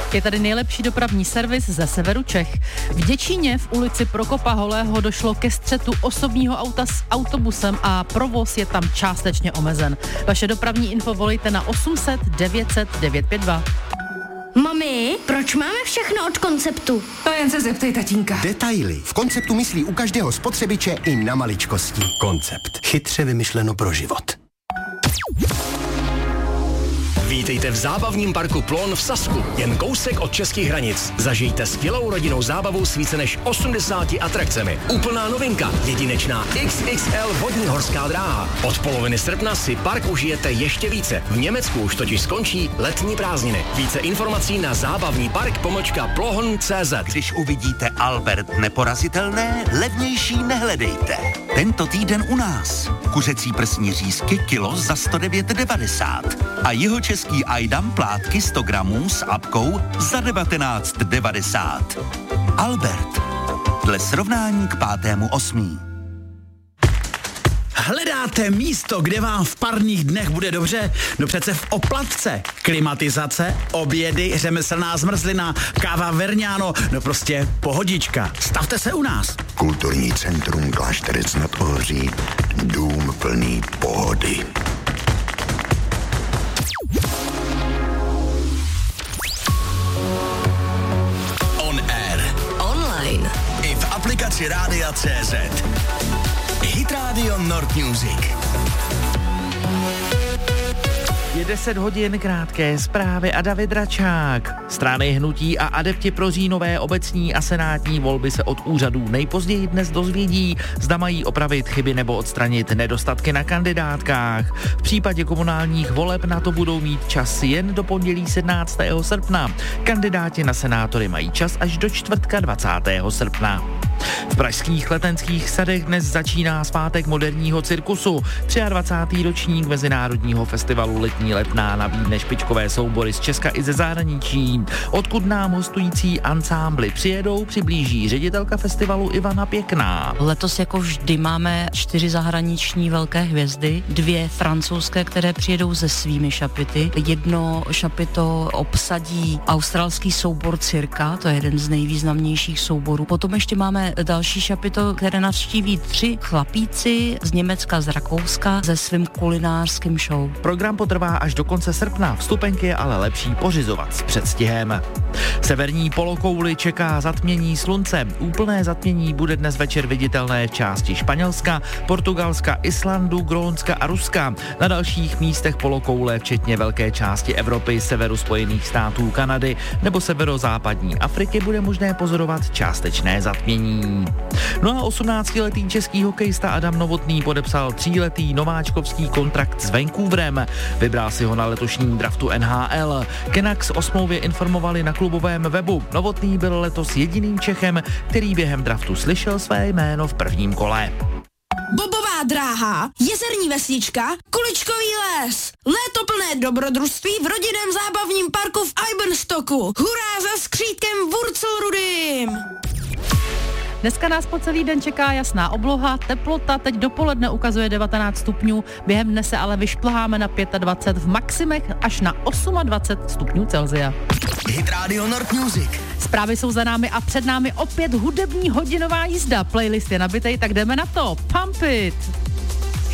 Je tady nejlepší dopravní servis ze severu Čech. V Děčíně v ulici Prokopa Holého došlo ke střetu osobního auta s autobusem a provoz je tam částečně omezen. Vaše dopravní info volejte na 800 900 952. Mami, proč máme všechno od Konceptu? To jen se zeptej tatínka. Detaily. V Konceptu myslí u každého spotřebiče i na maličkosti. Koncept. Chytře vymyšleno pro život. Vítejte v zábavním parku Plon v Sasku, jen kousek od českých hranic. Zažijte skvělou rodinnou zábavu s více než 80 atrakcemi. Úplná novinka, jedinečná XXL vodní horská dráha. Od poloviny srpna si park užijete ještě více. V Německu už totiž skončí letní prázdniny. Více informací na zábavnípark.plohn.cz. Když uvidíte Albert neporazitelné, levnější nehledejte. Tento týden u nás. Kuřecí prsní řízky kilo za 109,90 a jihočeský Ajdam plátky 100 gramů s apkou za 19,90. Albert. Dle srovnání k 5.8. Hledáte místo, kde vám v parních dnech bude dobře? No přece v Oplatce. Klimatizace, obědy, řemeslná zmrzlina, káva Verňáno, no prostě pohodička. Stavte se u nás. Kulturní centrum Klášterec nad Ohří. Dům plný pohody. On air. Online. I v aplikaci Rádia.cz. Hit Radio Nord Music. Je 10 hodin, krátké zprávy a David Račák. Strany hnutí a adepti pro říjnové obecní a senátní volby se od úřadů nejpozději dnes dozvědí, zda mají opravit chyby nebo odstranit nedostatky na kandidátkách. V případě komunálních voleb na to budou mít čas jen do pondělí 17. srpna. Kandidáti na senátory mají čas až do čtvrtka 20. srpna. V pražských Letenských sadech dnes začíná zpátek moderního cirkusu. 23. ročník Mezinárodního festivalu Letní letná nabídne špičkové soubory z Česka i ze zahraničí. Odkud nám hostující ansámbly přijedou, přiblíží ředitelka festivalu Ivana Pěkná. Letos jako vždy máme 4 zahraniční velké hvězdy, 2 francouzské, které přijedou se svými šapity. Jedno šapito obsadí australský soubor Cirka, to je jeden z nejvýznamnějších souborů. Potom ještě máme další šapito, které navštíví 3 chlapíci z Německa, z Rakouska se svým kulinářským show. Program potrvá až do konce srpna, vstupenky je ale lepší pořizovat s předstihem. Severní polokouli čeká zatmění slunce. Úplné zatmění bude dnes večer viditelné v části Španělska, Portugalska, Islandu, Grónska a Ruska. Na dalších místech polokoule, včetně velké části Evropy, severu Spojených států, Kanady nebo severozápadní Afriky, bude možné pozorovat částečné zatmění. No a 18letý český hokejista Adam Novotný podepsal 3letý nováčkovský kontrakt s Vancouverem. Vybral si ho na letošním draftu NHL. Canucks o smlouvě informovali na klubovém webu. Novotný byl letos jediným Čechem, který během draftu slyšel své jméno v prvním kole. Bobová dráha, jezerní vesnička, kuličkový les, léto plné dobrodružství v rodinném zábavním parku v Eibenstocku. Hurá za skřítkem Wurzelrudym! Dneska nás po celý den čeká jasná obloha, teplota teď dopoledne ukazuje 19 stupňů, během dne se ale vyšplháme na 25, v maximech až na 28 stupňů Celsia. Hit Radio Nord Music. Zprávy jsou za námi a před námi opět hudební hodinová jízda. Playlist je nabitej, tak jdeme na to. Pump it!